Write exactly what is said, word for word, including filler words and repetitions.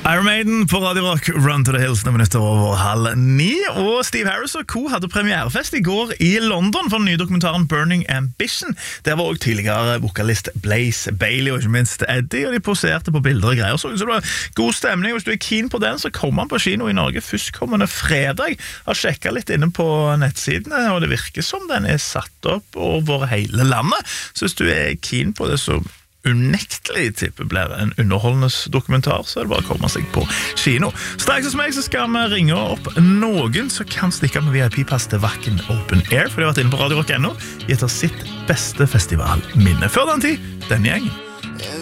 Iron Maiden på Radio Rock, Run to the Hills, noen minutter over halv ni. Og Steve Harris og co. hadde premierefest i går i London for den nye dokumentaren Burning Ambition. Der var også tidligere vokalist Blaze Bailey og ikke minst Eddie, og de poserte på bilder og greier. Så det var god stemning. Hvis du er keen på den, så kommer han på kino i Norge førstkommende fredag. Jeg har sjekket litt inne på nettsidene, og det virker som den er satt opp over hele landet. Så hvis du er keen på det, så unektelig tipper blir en underholdende dokumentar, så er det bare å komme seg på kino. Straks hos meg så skal vi ringe opp noen som kan stikke med V I P-pass til Wacken Open Air, for de har vært inne på Radio Rock ennå, gitt oss sitt beste festivalminne. Før den tid, denne gjengen.